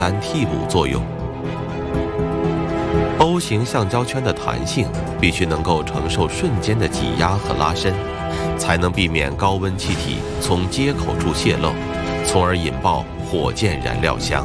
单替补作用。O 型橡胶圈的弹性必须能够承受瞬间的挤压和拉伸，才能避免高温气体从接口处泄漏，从而引爆火箭燃料箱。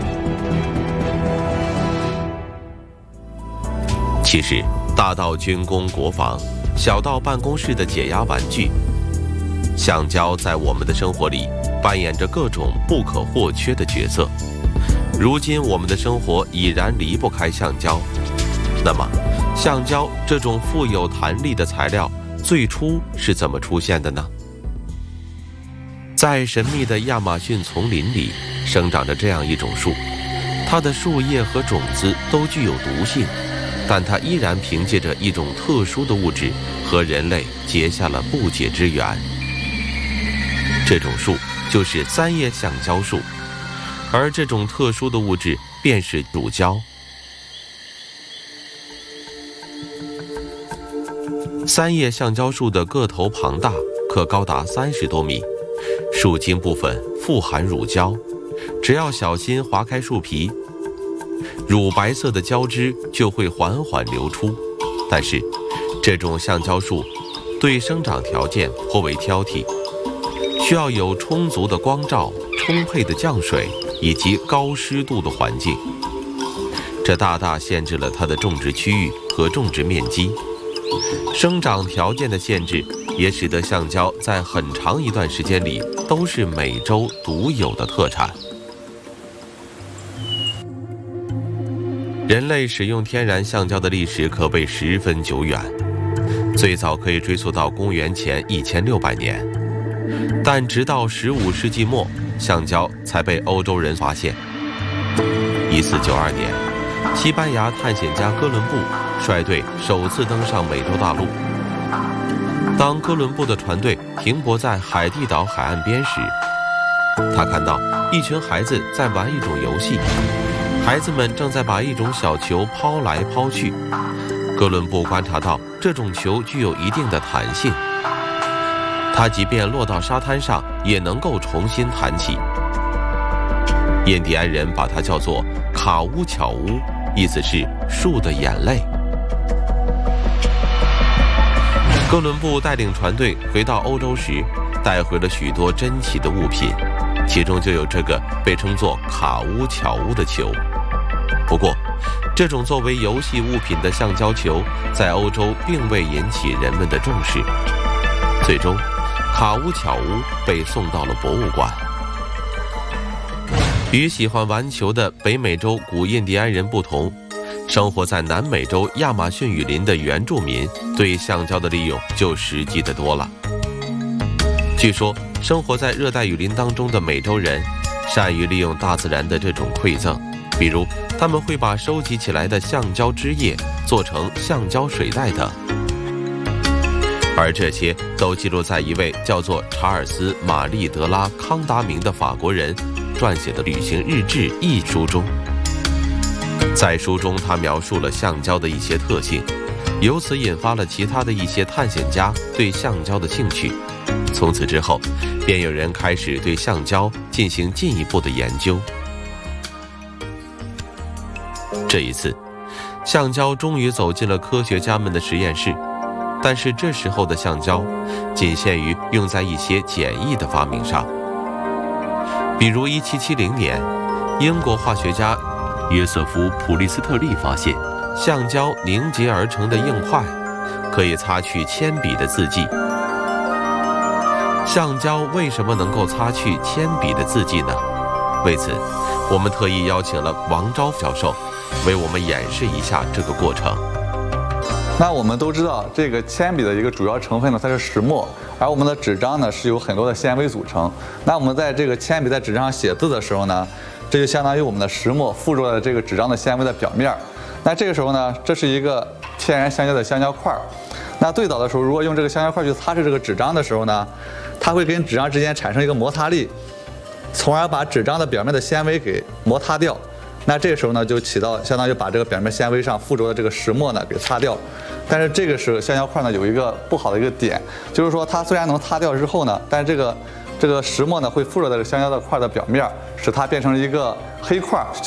其实，大到军工国防，小到办公室的解压玩具，橡胶在我们的生活里扮演着各种不可或缺的角色。如今我们的生活已然离不开橡胶，那么橡胶这种富有弹力的材料最初是怎么出现的呢？在神秘的亚马逊丛林里生长着这样一种树，它的树叶和种子都具有毒性，但它依然凭借着一种特殊的物质和人类结下了不解之缘。这种树就是三叶橡胶树，而这种特殊的物质便是乳胶。三叶橡胶树的个头庞大，可高达30多米，树茎部分富含乳胶，只要小心划开树皮，乳白色的胶汁就会缓缓流出。但是，这种橡胶树对生长条件颇为挑剔，需要有充足的光照、充沛的降水以及高湿度的环境，这大大限制了它的种植区域和种植面积。生长条件的限制也使得橡胶在很长一段时间里都是美洲独有的特产。人类使用天然橡胶的历史可谓十分久远，最早可以追溯到公元前1600年，但直到15世纪末，橡胶才被欧洲人发现。1492年，西班牙探险家哥伦布率队首次登上美洲大陆。当哥伦布的船队停泊在海地岛海岸边时，他看到一群孩子在玩一种游戏，孩子们正在把一种小球抛来抛去。哥伦布观察到这种球具有一定的弹性，它即便落到沙滩上也能够重新弹起。印第安人把它叫做卡乌巧乌，意思是树的眼泪。哥伦布带领船队回到欧洲时，带回了许多珍奇的物品，其中就有这个被称作卡乌巧乌的球。不过，这种作为游戏物品的橡胶球在欧洲并未引起人们的重视，最终卡乌巧乌被送到了博物馆。与喜欢玩球的北美洲古印第安人不同，生活在南美洲亚马逊雨林的原住民对橡胶的利用就实际的多了。据说，生活在热带雨林当中的美洲人善于利用大自然的这种馈赠，比如他们会把收集起来的橡胶汁液做成橡胶水袋等，而这些都记录在一位叫做查尔斯·玛丽·德拉·康达明的法国人撰写的旅行日志一书中。在书中，他描述了橡胶的一些特性，由此引发了其他的一些探险家对橡胶的兴趣。从此之后，便有人开始对橡胶进行进一步的研究。这一次，橡胶终于走进了科学家们的实验室，但是这时候的橡胶仅限于用在一些简易的发明上，比如1770年，英国化学家约瑟夫·普利斯特利发现，橡胶凝结而成的硬块可以擦去铅笔的字迹。橡胶为什么能够擦去铅笔的字迹呢？为此，我们特意邀请了王昭教授为我们演示一下这个过程。 那我们都知道，这个铅笔的一个主要成分呢，它是石墨，而我们的纸张呢是由很多的纤维组成。那我们在这个铅笔在纸张上写字的时候呢，这就相当于我们的石墨附着在这个纸张的纤维的表面。那这个时候呢，这是一个天然橡胶的橡胶块。那最早的时候，如果用这个橡胶块去擦拭这个纸张的时候呢，它会跟纸张之间产生一个摩擦力，从而把纸张的表面的纤维给摩擦掉。那这个时候呢，就起到相当于把这个表面纤维上附着的这个石墨呢给擦掉。但是这个时候橡胶块呢有一个不好的一个点，就是说它虽然能擦掉之后呢，但是这个这个石墨呢会附着在这橡胶的块的表面，使它变成一个黑块，